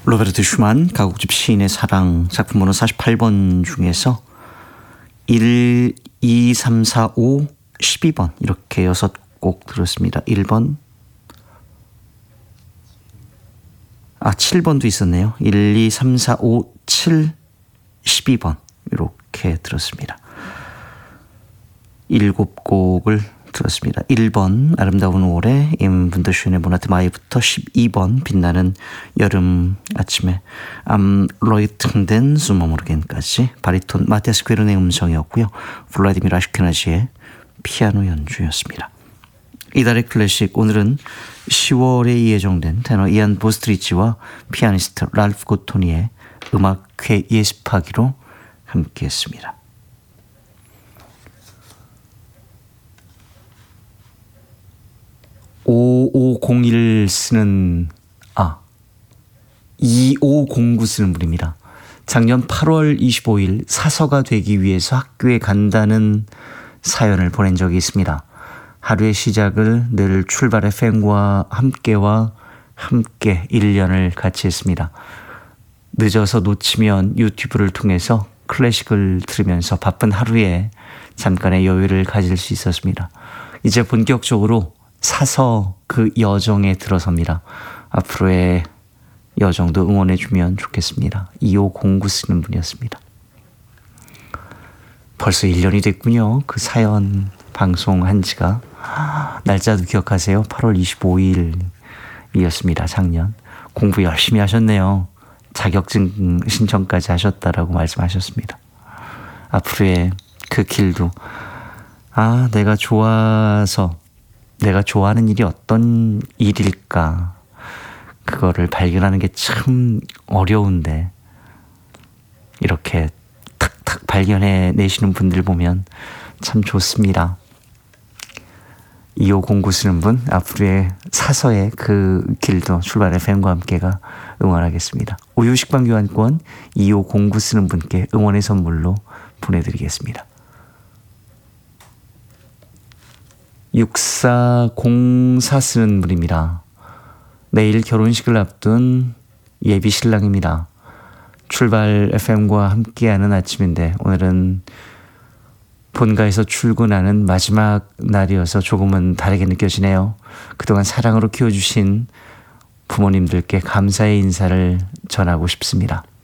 로베르트 슈만 가곡집 시인의 사랑 작품 번호 48번 중에서 1, 2, 3, 4, 5, 12번 이렇게 6곡 들었습니다. 1번 7번도 있었네요. 1, 2, 3, 4, 5, 7, 12번 이렇게 들었습니다. 7곡을 들었습니다. 1번 아름다운 5월에 임분더슈의 모나트 마이부터 12번 빛나는 여름 아침에 암로이튼덴 수머모르겐까지 바리톤 마티아스 괴르의 음성이었고요. 블라디미르 아슈케나지의 피아노 연주였습니다. 이달의 클래식 오늘은 10월에 예정된 테너 이안 보스트리치와 피아니스트 랄프 고토니의 음악회 예습하기로 함께했습니다. 5501 쓰는 2509 쓰는 분입니다. 작년 8월 25일 사서가 되기 위해서 학교에 간다는 사연을 보낸 적이 있습니다. 하루의 시작을 늘 출발 FM과 함께와 함께 1년을 같이 했습니다. 늦어서 놓치면 유튜브를 통해서 클래식을 들으면서 바쁜 하루에 잠깐의 여유를 가질 수 있었습니다. 이제 본격적으로 사서 그 여정에 들어섭니다. 앞으로의 여정도 응원해주면 좋겠습니다. 2509 쓰는 분이었습니다. 벌써 1년이 됐군요. 그 사연 방송한 지가. 날짜도 기억하세요? 8월 25일이었습니다. 작년. 공부 열심히 하셨네요. 자격증 신청까지 하셨다라고 말씀하셨습니다. 앞으로의 그 길도 내가 좋아하는 일이 어떤 일일까 그거를 발견하는 게 참 어려운데 이렇게 탁탁 발견해 내시는 분들 보면 참 좋습니다. 2509 쓰는 분 앞으로의 사서의 그 길도 출발 FM과 함께가 응원하겠습니다. 우유 식빵 교환권 2509 쓰는 분께 응원의 선물로 보내드리겠습니다. 6404 쓰는 분입니다. 내일 결혼식을 앞둔 예비 신랑입니다. 출발 FM과 함께하는 아침인데 오늘은 본가에서 출근하는 마지막 날이어서 조금은 다르게 느껴지네요. 그동안 사랑으로 키워주신 부모님들께 감사의 인사를 전하고 싶습니다.